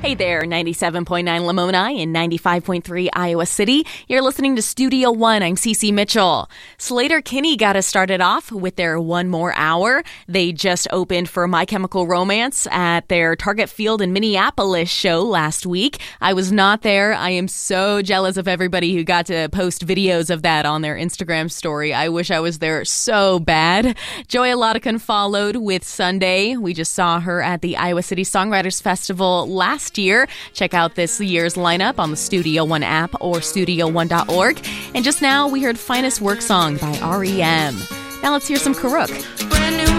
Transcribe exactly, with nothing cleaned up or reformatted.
Hey there, ninety-seven point nine Lamoni and ninety-five point three Iowa City. You're listening to Studio One. I'm Cece Mitchell. Sleater-Kinney got us started off with their One More Hour. They just opened for My Chemical Romance at their Target Field in Minneapolis show last week. I was not there. I am so jealous of everybody who got to post videos of that on their Instagram story. I wish I was there so bad. Joy Lotacon followed with Sunday. We just saw her at the Iowa City Songwriters Festival last year. Check out this year's lineup on the Studio One app or studio one dot org. And just now, we heard Finest Work Song by R E M. Now let's hear some Karuk.